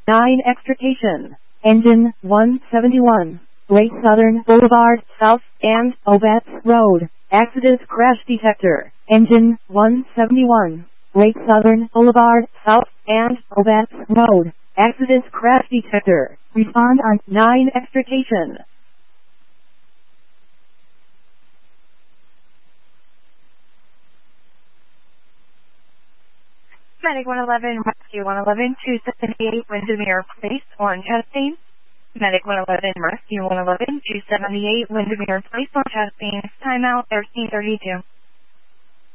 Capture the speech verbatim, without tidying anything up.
nine extrication. Engine one seventy-one. Great Southern Boulevard, South, and Obetz Road. Accident crash detector. Engine one seventy-one. Great Southern Boulevard, South, and Obetz Road. Accident crash detector. Respond on nine extrication. Medic one eleven, Rescue one eleven, two seventy-eight, Windermere Place, Orange Hastings. Medic one eleven, Rescue one eleven, two seventy-eight, Windermere Place, Orange Hastings. Timeout thirteen thirty-two.